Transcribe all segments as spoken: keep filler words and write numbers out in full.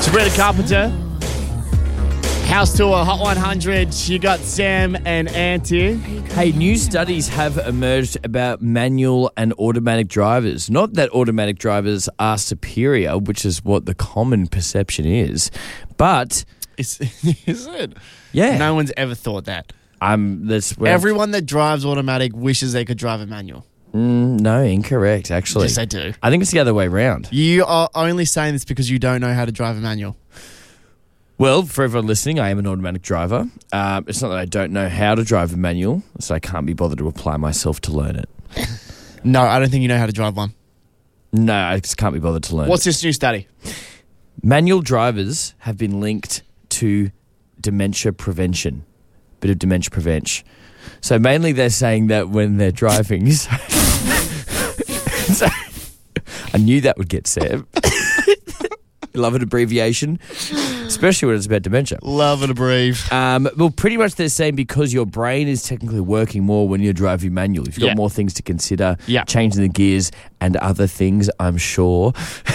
Sabrina Carpenter. House Tour, Hot one hundred. You got Sam and Auntie. Hey, new studies have emerged about manual and automatic drivers. Not that automatic drivers are superior, which is what the common perception is, but Is, is it? yeah, No one's ever thought that. I'm. That's where Everyone that drives automatic wishes they could drive a manual. Mm, no, incorrect. Actually, Yes, they do. I think it's the other way around. You are only saying this because you don't know how to drive a manual. Well, for everyone listening, I am an automatic driver. Um, it's not that I don't know how to drive a manual, so I can't be bothered to apply myself to learn it. No, I don't think you know how to drive one. No, I just can't be bothered to learn What's it. this new study? Manual drivers have been linked to dementia prevention. Bit of dementia prevention. So mainly they're saying that when they're driving... so, so, I knew that would get said. Love an abbreviation, especially when it's about dementia. Love and a breathe. Um, well, pretty much they're saying because your brain is technically working more when you're driving manual. You've got Yeah. more things to consider, Yeah. changing the gears and other things, I'm sure.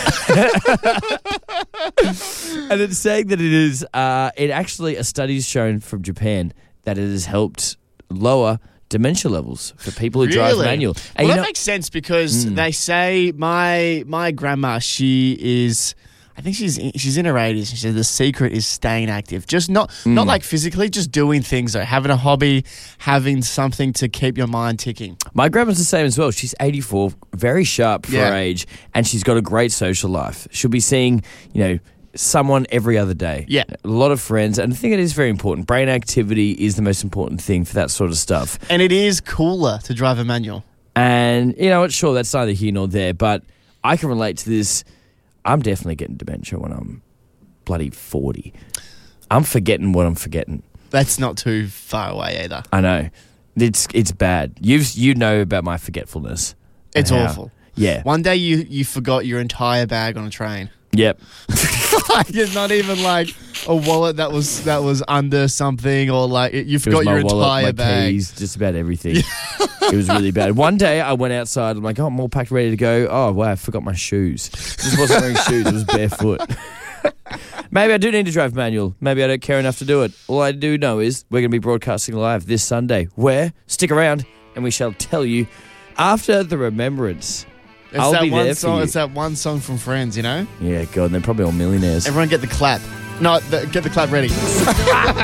And it's saying that it is, uh, it actually, a study's shown from Japan that it has helped lower dementia levels for people who drive Really? manual. Well, And you that know- makes sense because Mm. they say my my grandma, she is, I think she's in, she's in her eighties. She said the secret is staying active, just not not like physically, just doing things though, having a hobby, having something to keep your mind ticking. My grandma's the same as well. She's eighty-four, very sharp for Yeah. her age, and she's got a great social life. She'll be seeing, you know, someone every other day. Yeah. A lot of friends, and I think it is very important. Brain activity is the most important thing for that sort of stuff. And it is cooler to drive a manual. And, you know what, sure, that's neither here nor there, but I can relate to this. I'm definitely getting dementia when I'm bloody forty. I'm forgetting what I'm forgetting. That's not too far away either. I know. It's it's bad. You've, you know about my forgetfulness. and It's how- awful. Yeah. One day you, you forgot your entire bag on a train. Yep. Like, it's not even like a wallet that was that was under something, or like you It was forgot my your wallet, entire my bag. keys, just about everything. It was really bad. One day I went outside. I'm like, oh, I'm all packed, ready to go. Oh, wow, I forgot my shoes. Just wasn't wearing shoes. It was barefoot. Maybe I do need to drive manual. Maybe I don't care enough to do it. All I do know is we're going to be broadcasting live this Sunday. Where? Stick around and we shall tell you after the remembrance. It's I'll that be one there for song. you. It's that one song from Friends, you know. Yeah, God, they're probably all millionaires. Everyone get the clap. No, the, get the clap ready.